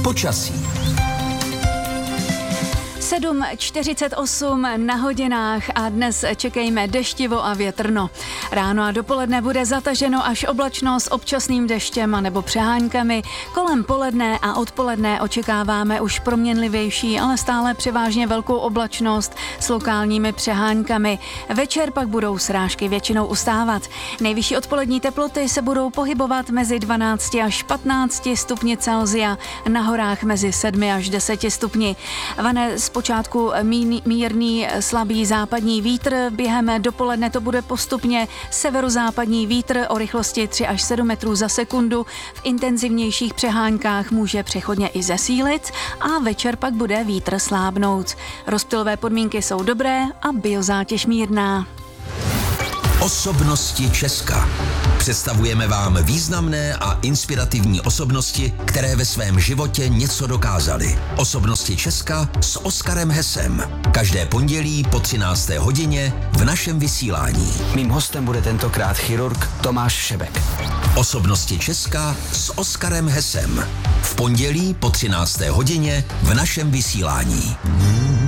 Počasí. 7:48 na hodinách a dnes čekejme deštivo a větrno. Ráno a dopoledne bude zataženo až oblačno s občasným deštěm a nebo přeháňkami. Kolem poledne a odpoledne očekáváme už proměnlivější, ale stále převážně velkou oblačnost s lokálními přeháňkami. Večer pak budou srážky většinou ustávat. Nejvyšší odpolední teploty se budou pohybovat mezi 12 až 15 stupni Celsia, na horách mezi 7 až 10 stupni. Vane zpočátku mírný slabý západní vítr, během dopoledne to bude postupně severozápadní vítr o rychlosti 3 až 7 metrů za sekundu. V intenzivnějších přeháňkách může přechodně i zesílit a večer pak bude vítr slábnout. Rozptylové podmínky jsou dobré a biozátěž mírná. Osobnosti Česka. Představujeme vám významné a inspirativní osobnosti, které ve svém životě něco dokázaly. Osobnosti Česka s Oskarem Hesem. Každé pondělí po 13. hodině v našem vysílání. Mým hostem bude tentokrát chirurg Tomáš Šebek. Osobnosti Česka s Oskarem Hesem. V pondělí po 13. hodině v našem vysílání.